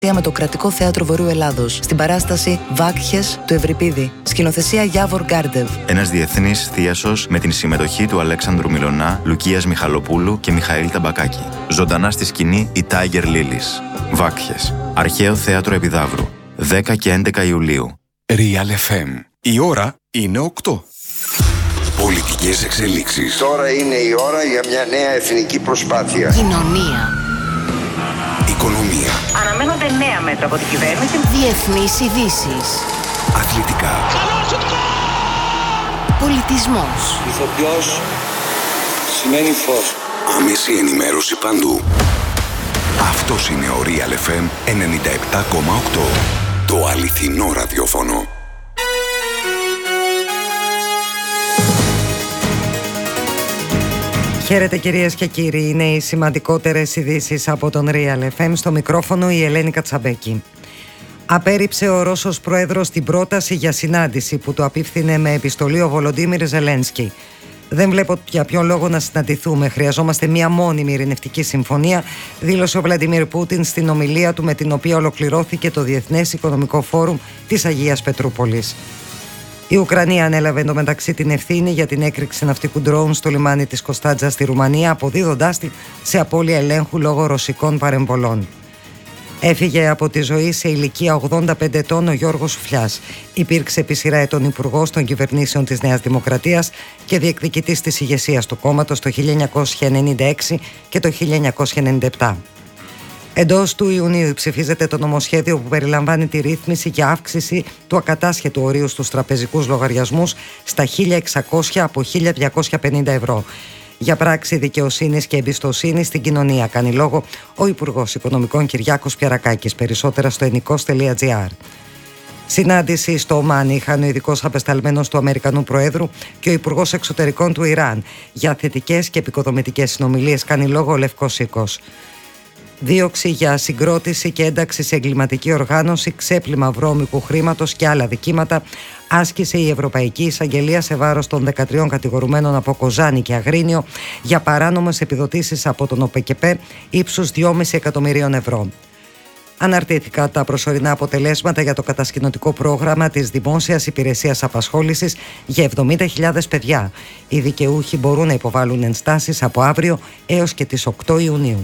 με το Κρατικό Θέατρο Βορείου Ελλάδος στην παράσταση Βάκχες του Ευρυπίδη. Σκηνοθεσία Γιάβορ Γκάρντεβ. Ένας διεθνής θίασος με την συμμετοχή του Αλέξανδρου Μιλωνά, Λουκίας Μιχαλοπούλου και Μιχαήλ Ταμπακάκη. Ζωντανά στη σκηνή η Τάιγερ Λίλης. Βάκχες. Αρχαίο Θέατρο Επιδαύρου. 10 και 11 Ιουλίου. Real FM. Η ώρα είναι 8. Πολιτικές εξελίξεις. Τώρα είναι η ώρα για μια νέα εθνική προσπάθεια. Κοινωνία. Οικονομία. Αναμένονται νέα μέτρα από την κυβέρνηση. Διεθνείς ειδήσεις. Αθλητικά. Πολιτισμός. Ηθοποιός σημαίνει φως. Άμεση ενημέρωση παντού. Αυτός είναι ο Real FM 97,8. Το αληθινό ραδιόφωνο. Χαίρετε κυρίες και κύριοι, είναι οι σημαντικότερες ειδήσεις από τον Real FM. Στο μικρόφωνο η Ελένη Κατσαμπέκη. Απέρριψε ο Ρώσος Πρόεδρος την πρόταση για συνάντηση που του απίφθινε με επιστολή ο Βολοντίμιρ Ζελένσκι. Δεν βλέπω για ποιον λόγο να συναντηθούμε. Χρειαζόμαστε μία μόνιμη ειρηνευτική συμφωνία, δήλωσε ο Βλαντιμίρ Πούτιν στην ομιλία του με την οποία ολοκληρώθηκε το Διεθνές Οικονομικό Φόρουμ της Αγίας Πετρούπολης. Η Ουκρανία ανέλαβε εντωμεταξύ την ευθύνη για την έκρηξη ναυτικού ντρόουν στο λιμάνι της Κωνσταντζα στη Ρουμανία, αποδίδοντάς τη σε απώλεια ελέγχου λόγω ρωσικών παρεμβολών. Έφυγε από τη ζωή σε ηλικία 85 ετών ο Γιώργος Σουφλιάς. Υπήρξε επί σειρά ετών υπουργός των κυβερνήσεων της Νέας Δημοκρατίας και διεκδικητής της ηγεσίας του κόμματος το 1996 και το 1997. Εντός του Ιουνίου ψηφίζεται το νομοσχέδιο που περιλαμβάνει τη ρύθμιση για αύξηση του ακατάσχετου ορίου στους τραπεζικούς λογαριασμούς στα 1.600 από 1.250 ευρώ. Για πράξη δικαιοσύνης και εμπιστοσύνης στην κοινωνία, κάνει λόγο ο Υπουργός Οικονομικών Κυριάκος Πιαρακάκης. Περισσότερα στο ενικός.gr. Συνάντηση στο Ομάν είχαν ο ειδικός απεσταλμένος του Αμερικανού Προέδρου και ο Υπουργός Εξωτερικών του Ιράν. Για θετικές και επικοδομητικές συνομιλίες, κάνει λόγο ο Λευκός Οίκος. Δίωξη για συγκρότηση και ένταξη σε εγκληματική οργάνωση, ξέπλυμα βρώμικου χρήματος και άλλα δικήματα άσκησε η Ευρωπαϊκή Εισαγγελία σε βάρος των 13 κατηγορουμένων από Κοζάνη και Αγρίνιο για παράνομες επιδοτήσεις από τον ΟΠΕΚΕΠΕ ύψους 2,5 εκατομμυρίων ευρώ. Αναρτήθηκαν τα προσωρινά αποτελέσματα για το κατασκηνωτικό πρόγραμμα της Δημόσιας Υπηρεσίας Απασχόλησης για 70.000 παιδιά. Οι δικαιούχοι μπορούν να υποβάλουν ενστάσεις από αύριο έως και τις 8 Ιουνίου.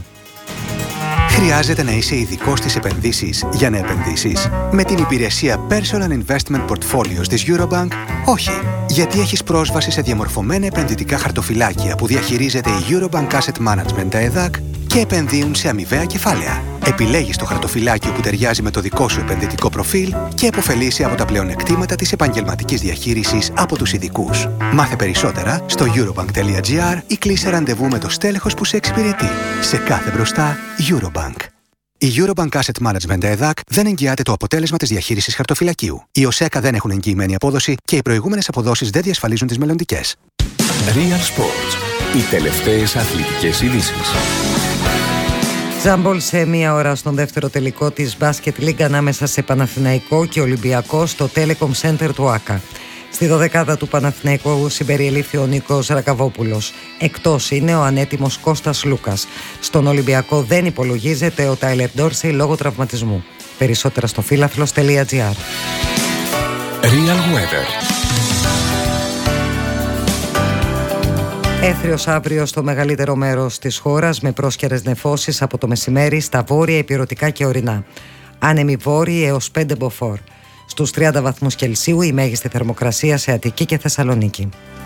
Χρειάζεται να είσαι ειδικός στις επενδύσεις για να επενδύσεις? Με την υπηρεσία Personal Investment Portfolios της Eurobank, όχι. Γιατί έχεις πρόσβαση σε διαμορφωμένα επενδυτικά χαρτοφυλάκια που διαχειρίζεται η Eurobank Asset Management, τα ΕΔΑΚ, και επενδύουν σε αμοιβαία κεφάλαια. Επιλέγεις το χαρτοφυλάκιο που ταιριάζει με το δικό σου επενδυτικό προφίλ και επωφελείσαι από τα πλεονεκτήματα της επαγγελματικής διαχείρισης από τους ειδικούς. Μάθε περισσότερα στο eurobank.gr ή κλείσε ραντεβού με το στέλεχος που σε εξυπηρετεί. Σε κάθε μπροστά, Eurobank. Η Eurobank Asset Management ΕΔΑΚ δεν εγγυάται το αποτέλεσμα της διαχείρισης χαρτοφυλακίου. Οι ΟΣΕΚΑ δεν έχουν εγγυημένη απόδοση και οι προηγούμενες αποδόσεις δεν διασφαλίζουν τις μελλοντικές. Real Sports. Οι τελευταίες αθλητικές ειδήσεις. Τζάμπολ σε μία ώρα στον δεύτερο τελικό της Basket League ανάμεσα σε Παναθηναϊκό και Ολυμπιακό στο Telecom Center του ΆΚΑ. Στη δωδεκάδα του Παναθηναϊκού συμπεριελήφθη ο Νίκος Ρακαβόπουλος. Εκτός είναι ο ανέτοιμος Κώστας Λούκας. Στον Ολυμπιακό δεν υπολογίζεται ο Τάιλερ Ντόρσεϊ λόγω τραυματισμού. Περισσότερα στο φίλαθλος.gr. Real Weather. Έθριος αύριο στο μεγαλύτερο μέρος της χώρας με πρόσκαιρες νεφώσεις από το μεσημέρι στα βόρεια, ηπειρωτικά και ορεινά. Άνεμοι βόρειοι έως 5 μποφόρ. Στους 30 βαθμούς Κελσίου η μέγιστη θερμοκρασία σε Αττική και Θεσσαλονίκη.